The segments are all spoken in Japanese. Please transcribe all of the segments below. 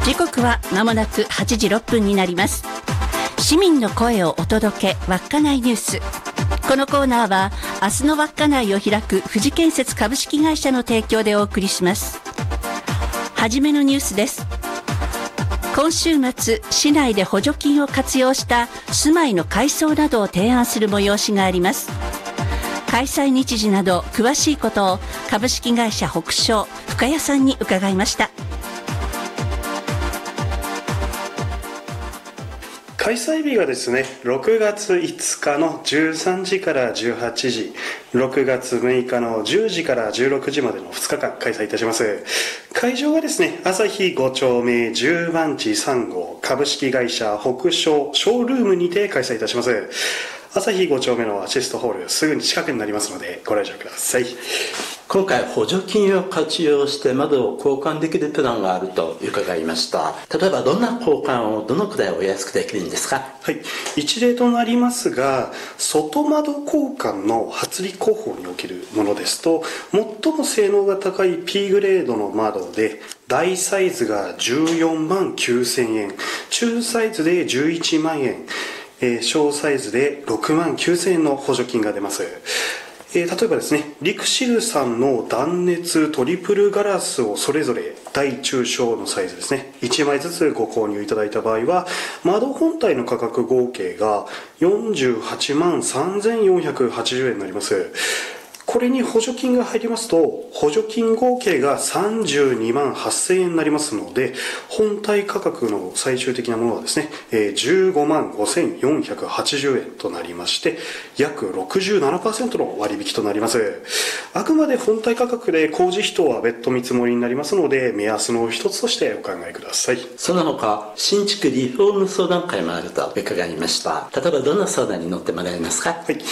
時刻は間もなく8時6分になります。市民の声をお届け、稚内ニュース。このコーナーは明日の稚内を開く富士建設株式会社の提供でお送りします。はじめのニュースです。今週末、市内で補助金を活用した住まいの改装などを提案する催しがあります。開催日時など詳しいことを株式会社北昇深谷さんに伺いました。 開催日がですね、6月5日の13時から18時、6月6日の10時から16時までの2日間開催いたします。会場はですね、朝日5丁目10番地3号株式会社北昇ショールームにて開催いたします。朝日5丁目のアシストホールすぐに近くになりますのでご来場ください。 今回補助金を活用して窓を交換できるプランがあると伺いました。例えばどんな交換をどのくらいお安くできるんですか？ はい、一例となりますが、外窓交換の発理工法におけるものですと、最も性能が高い P グレードの窓で大サイズが14万9000円、中サイズで11万円、小サイズで6万9000円の補助金が出ます。例えばですね、リクシルさんの断熱トリプルガラスをそれぞれ大中小のサイズですね、1枚ずつご購入いただいた場合は、窓本体の価格合計が48万3480円になります。これに補助金が入りますと、補助金合計が32万8000円になりますので、本体価格の最終的なものはですね、15万5480円となりまして、約 67% の割引となります。あくまで本体価格で工事費等は別途見積もりになりますので、目安の一つとしてお考えください。 その他、新築リフォーム相談会もあると伺いました。例えばどんな相談に乗ってもらえますか？ はい、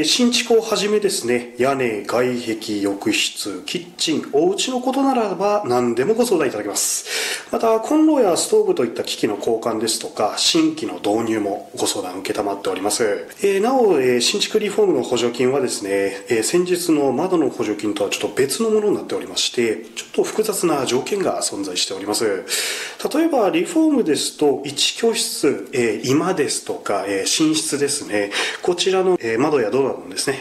新築をはじめですね、屋根、外壁、浴室、キッチン、お家のことならば何でもご相談いただけます。また、コンロやストーブといった機器の交換ですとか、新規の導入もご相談承っております。なお、新築リフォームの補助金はですね、先日の窓の補助金とはちょっと別のものになっておりまして、ちょっと複雑な条件が存在しております。例えば、リフォームですと、1居室、居間ですとか、寝室ですね、こちらの窓やドアのですね、